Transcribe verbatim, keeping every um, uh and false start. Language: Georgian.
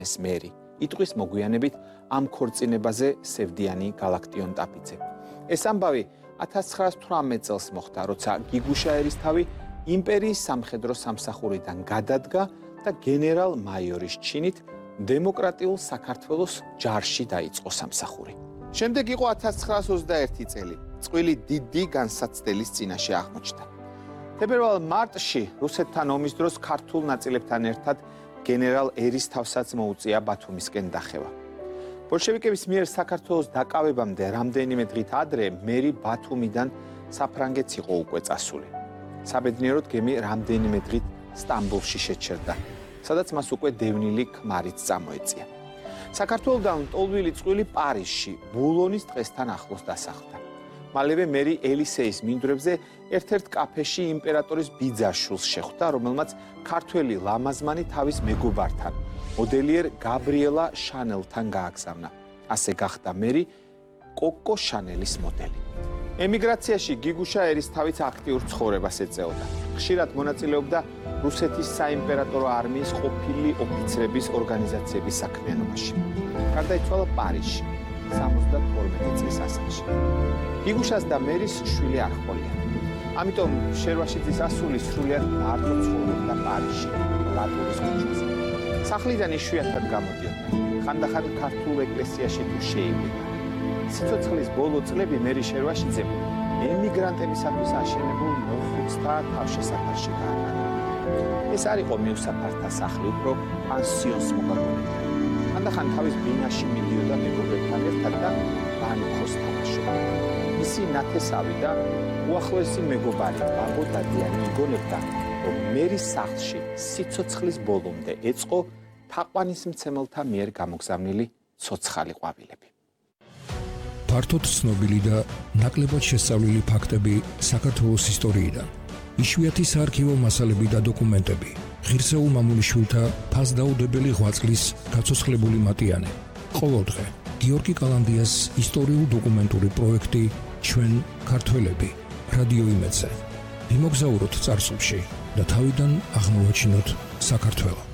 ეს მერი. იტყვის მოგვიანებით ამ ქორწინებაზე სევდიანი გალაქტიონ ტაფიძე. ეს ამბავი ათას ცხრაას თვრამეტ წელს მოხდა, როცა გიგუშა ერისთავი იმპერიის სამხედრო სამსახურიდან გადადგა და გენერალ-მაიორის ჩინით დემოკრატიულ საქართველოს ჯარში დაიწყო სამსახური. შემდეგ იყო ათას ცხრაას ოცდაერთი წელი, წყვილი დიდი განსაცდელის წინაშე აღმოჩნდა. თებერვალ მარტში რუსეთთან ომის დროს ქართულ ნაწილებთან ერთად გენერალ ერისთავსაც მოუწია ბათუმისკენ დახევა. ბოლშევიკების მიერ საქართველოს დაკავებამდე რამდენიმე დღით ადრე მერი ბათუმიდან საფრანგეთს იყო უკვე წასული. საბედნიეროდ გემი რამდენიმე დღით სტამბოლში შეჩერდა, სადაც მას უკვე დევნილი ქმარიც წამოეწია. საქართველოდან ლტოლვილი წყვილი პარიზში ბულონის ტყესთან ახლოს დასახლდა. მალევე მერი ელისეის მინდვრებზე ერთ-ერთ კაფეში იმპერატორის ბიძაშვილს შეხვდა, რომელმაც ქართველი ლამაზმანი თავის მეგობართან, მოდელიერ გაბრიელა შანელთან გააგზავნა. ასე გახდა მერი კოკო შანელის მოდელი. ემიგრაციაში გიგუშა ერისთავიც აქტიურ ცხოვრებას ეწეოდა. ხშირად მონაწილეობდა რუსეთის საიმპერატორო არმიის ყოფილი ოფიცრების ორგანიზაციების საქმიანობაში. გარდაიცვალა პარიზში სამოცდათორმეტი წლის ასაკში. გიგუშას და მერის შვილი არ ჰყოლია. ამიტომ შერვაშიძის ასული სრულიად მარტო ცხოვრობდა პარიზში, ლატურის ქუჩაზე. სახლიდან იშვიათად გამოდიოდა. ხანდახან ქართულ ეკლესიაში თუ შეივიდა. სიცოცხლის ბოლო წლები მერი შერვაშიძემ ემიგრანტებისათვის აშენებულ მოხუცთა თავშესაფარში გაატარა. ეს არ იყო მიუსაფართა სახლი, უფრო პანსიონს მოგაგონებდა. ხანდახან თავის ბინაში მიდიოდა მეგობრებთან ერთად და ბანკოს თამაშობდა. მისი ნათესავი და უახლოესი მეგობარი ბაბო დადიანი იგონებდა, რომ მერის სახლში სიცოცხლის ბოლომდე ეწყო თაყვანისმცემელთა მიერ გამოგზავნილი ცოცხალი ყვავილები. ფართოდ ცნობილი და ნაკლებად შესწავლილი ფაქტები საქართველოს ისტორიიდან, იშვიათი საარქივო მასალები და დოკუმენტები, ღირსეულ მამულიშვილთა ფასდაუდებელი ღვაწლის გაცოცხლებული მატიანე. ყოველდღე გიორგი კალანდიას ისტორიულ-დოკუმენტური პროექტი ჩვენ ქართველები რადიო იმედზე. ვიმოგზაუროთ წარსულში და თავიდან აღმოვაჩინოთ საქართველო.